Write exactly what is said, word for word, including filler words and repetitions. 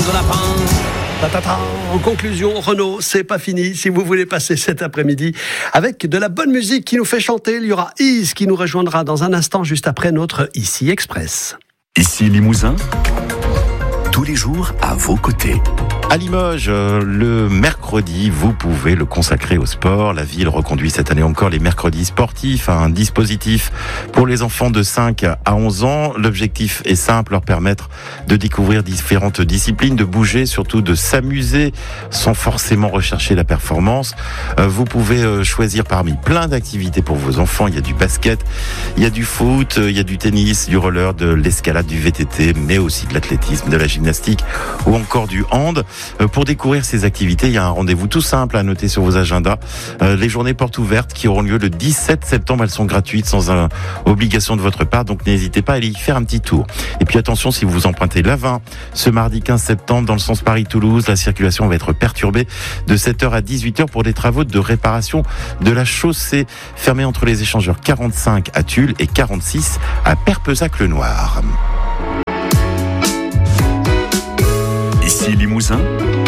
de lapin. Ta-ta-ta. En conclusion, Renaud, c'est pas fini. Si vous voulez passer cet après-midi avec de la bonne musique qui nous fait chanter, il y aura Is qui nous rejoindra dans un instant juste après notre Ici Express. Ici Limousin, tous les jours à vos côtés. À Limoges, le mercredi, vous pouvez le consacrer au sport. La ville reconduit cette année encore les mercredis sportifs, un dispositif pour les enfants de cinq à onze ans. L'objectif est simple, leur permettre de découvrir différentes disciplines, de bouger, surtout de s'amuser sans forcément rechercher la performance. Vous pouvez choisir parmi plein d'activités pour vos enfants. Il y a du basket, il y a du foot, il y a du tennis, du roller, de l'escalade, du V T T, mais aussi de l'athlétisme, de la gymnastique ou encore du hand. Pour découvrir ces activités, il y a un rendez-vous tout simple à noter sur vos agendas. Euh, les journées portes ouvertes qui auront lieu le dix-sept septembre, elles sont gratuites sans un, obligation de votre part, donc n'hésitez pas à aller y faire un petit tour. Et puis attention, si vous empruntez l'A vingt, ce mardi quinze septembre, dans le sens Paris-Toulouse, la circulation va être perturbée de sept heures à dix-huit heures pour des travaux de réparation de la chaussée, fermée entre les échangeurs quarante-cinq à Tulle et quarante-six à Perpezac-le-Noir. Ici Limousin,